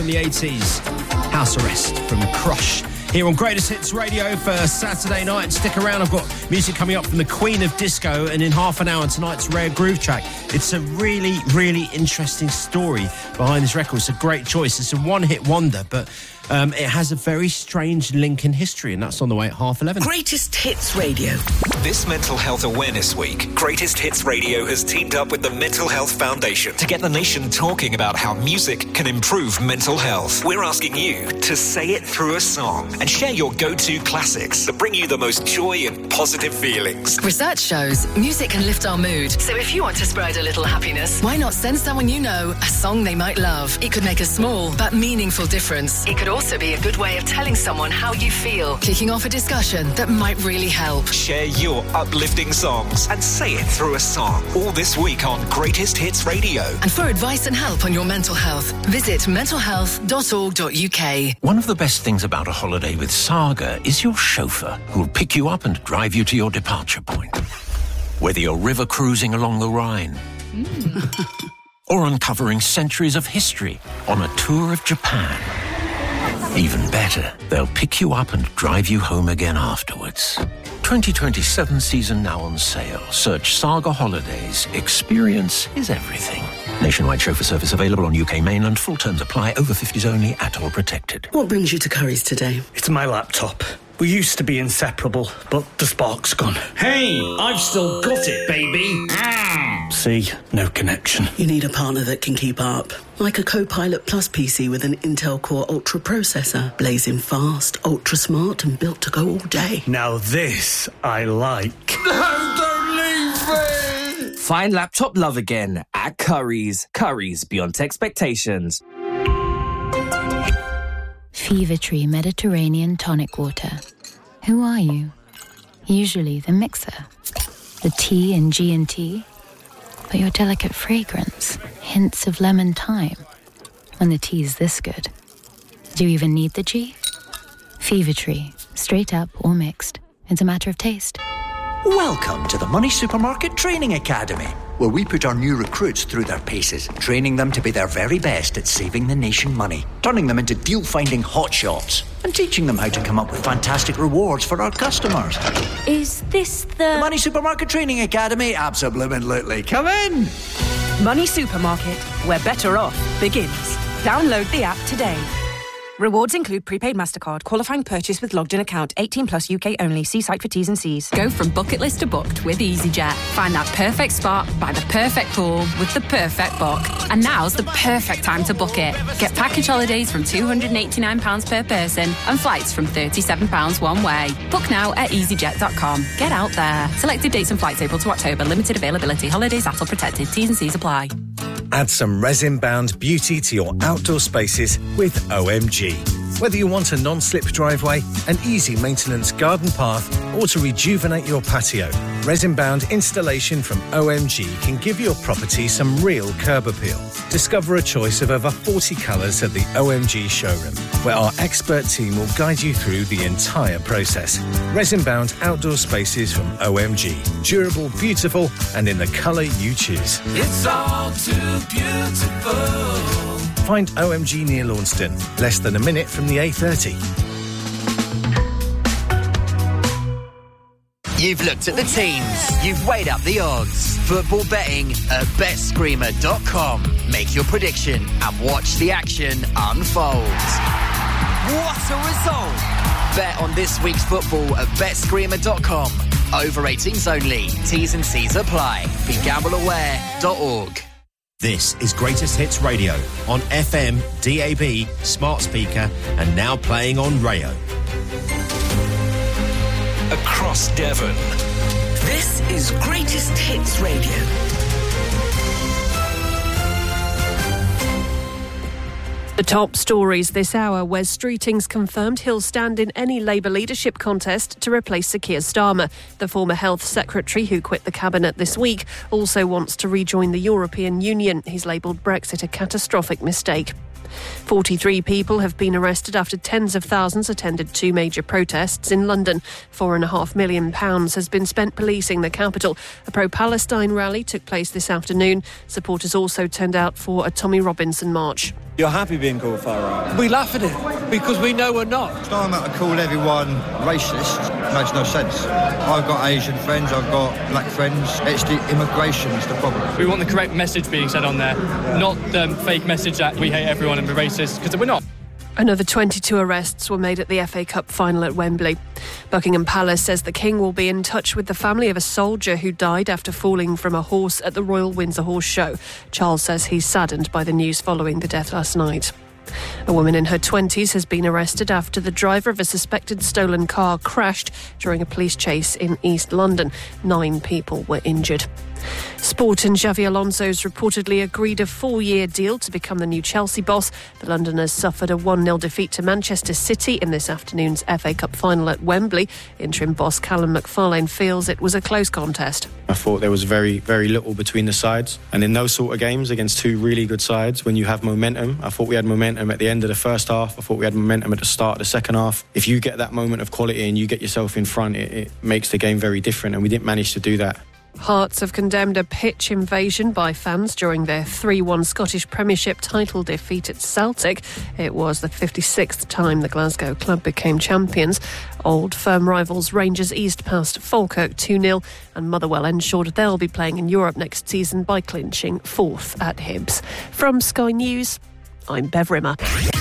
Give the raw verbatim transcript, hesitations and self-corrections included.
the eighties. House Arrest from Crush. Here on Greatest Hits Radio for Saturday night. Stick around, I've got music coming up from the Queen of Disco, and in half an hour tonight's Rare Groove track. It's a really, really interesting story behind this record. It's a great choice. It's a one-hit wonder, but um, it has a very strange link in history, and that's on the way at half eleven. Greatest Hits Radio. This Mental Health Awareness Week, Greatest Hits Radio has teamed up with the Mental Health Foundation to get the nation talking about how music can improve mental health. We're asking you to say it through a song and share your go-to classics that bring you the most joy and positive feelings. Research shows music can lift our mood. So if you want to spread a little happiness, why not send someone you know a song they might love? It could make a small but meaningful difference. It could also be a good way of telling someone how you feel, kicking off a discussion that might really help. Share your uplifting songs and say it through a song. All this week on Greatest Hits Radio. And for advice and help on your mental health, visit mental health dot org dot U K. One of the best things about a holiday with Saga is your chauffeur, who'll pick you up and drive you to your departure point. Whether you're river cruising along the Rhine mm. or uncovering centuries of history on a tour of Japan. Even better, they'll pick you up and drive you home again afterwards. twenty twenty-seven season now on sale. Search Saga Holidays. Experience is everything. Nationwide chauffeur service available on U K mainland. Full terms apply. Over fifties only. At all protected. What brings you to Curry's today? It's my laptop. We used to be inseparable, but the spark's gone. Hey, I've still got it, baby. Mm. See, no connection. You need a partner that can keep up. Like a Copilot Plus P C with an Intel Core Ultra processor. Blazing fast, ultra smart, and built to go all day. Now this I like. No, don't leave me! Find laptop love again at Curry's. Curry's, beyond expectations. Fever Tree Mediterranean Tonic Water. Who are you? Usually the mixer, the T in G and T, but your delicate fragrance, hints of lemon thyme. When the tea's this good, do you even need the G? Fever Tree, straight up or mixed. It's a matter of taste. Welcome to the Money Supermarket Training Academy, where we put our new recruits through their paces, training them to be their very best at saving the nation money, turning them into deal-finding hotshots, and teaching them how to come up with fantastic rewards for our customers. Is this the... The Money Supermarket Training Academy? Absolutely. Come in! Money Supermarket, where better off begins. Download the app today. Rewards include prepaid MasterCard, qualifying purchase with logged-in account, eighteen plus U K only. See site for T's and C's. Go from bucket list to booked with EasyJet. Find that perfect spot by the perfect pool with the perfect book. And now's the perfect time to book it. Get package holidays from two hundred eighty-nine pounds per person and flights from thirty-seven pounds one way. Book now at easyjet dot com. Get out there. Selected dates and flights April to October. Limited availability. Holidays A T L protected. T's and C's apply. Add some resin-bound beauty to your outdoor spaces with O M G. Whether you want a non-slip driveway, an easy maintenance garden path, or to rejuvenate your patio, resin-bound installation from O M G can give your property some real curb appeal. Discover a choice of over forty colours at the O M G showroom, where our expert team will guide you through the entire process. Resin-bound outdoor spaces from O M G. Durable, beautiful, and in the colour you choose. It's all too beautiful. Find O M G near Launceston, less than a minute from the A thirty. You've looked at the teams, you've weighed up the odds. Football betting at bet screamer dot com. Make your prediction and watch the action unfold. What a result! Bet on this week's football at bet screamer dot com. Over eighteens only. T's and C's apply. Be gamble aware dot org. This is Greatest Hits Radio on F M, D A B, smart speaker, and now playing on Rayo. Across Devon. This is Greatest Hits Radio. The top stories this hour: Wes Streeting's confirmed he'll stand in any Labour leadership contest to replace Sir Keir Starmer. The former health secretary, who quit the cabinet this week, also wants to rejoin the European Union. He's labelled Brexit a catastrophic mistake. forty-three people have been arrested after tens of thousands attended two major protests in London. Four and a half million pounds has been spent policing the capital. A pro-Palestine rally took place this afternoon. Supporters also turned out for a Tommy Robinson march. You're happy being called far right? We laugh at it because we know we're not. It's not about to call everyone racist. It makes no sense. I've got Asian friends, I've got black friends. It's the immigration that's the problem. We want the correct message being said on there, not the fake message that we hate everyone and we're racist, because we're not. Another twenty-two arrests were made at the F A Cup final at Wembley. Buckingham Palace says the King will be in touch with the family of a soldier who died after falling from a horse at the Royal Windsor Horse Show. Charles says he's saddened by the news following the death last night. A woman in her twenties has been arrested after the driver of a suspected stolen car crashed during a police chase in East London. Nine people were injured. Sport and Xavi Alonso's reportedly agreed a four-year deal to become the new Chelsea boss. The Londoners suffered a one nil defeat to Manchester City in this afternoon's F A Cup final at Wembley. Interim boss Callum McFarlane feels it was a close contest. I thought there was very, very little between the sides. And in those sort of games against two really good sides, when you have momentum, I thought we had momentum at the end of the first half. I thought we had momentum at the start of the second half. If you get that moment of quality and you get yourself in front, it, it makes the game very different. And we didn't manage to do that. Hearts have condemned a pitch invasion by fans during their three one Scottish Premiership title defeat at Celtic. It was the fifty-sixth time the Glasgow club became champions. Old firm rivals Rangers East passed Falkirk two nil, and Motherwell ensured they'll be playing in Europe next season by clinching fourth at Hibs. From Sky News, I'm Bev Rimmer.